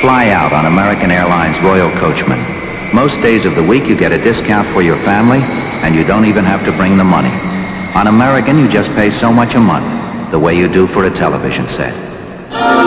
Fly out on American Airlines Royal Coachman. Most days of the week you get a discount for your family, and you don't even have to bring the money. On American, you just pay so much a month, the way you do for a television set.